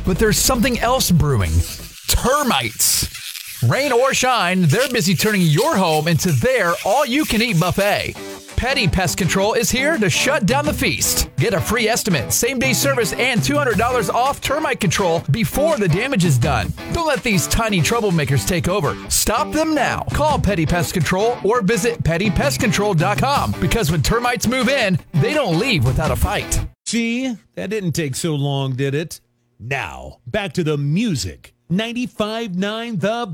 But there's something else brewing. Termites. Rain or shine, they're busy turning your home into their all-you-can-eat buffet. Petty Pest Control is here to shut down the feast. Get a free estimate, same-day service, and $200 off termite control before the damage is done. Don't let these tiny troublemakers take over. Stop them now. Call Petty Pest Control or visit pettypestcontrol.com, because when termites move in, they don't leave without a fight. See, that didn't take so long, did it? Now, back to the music. 95.9 The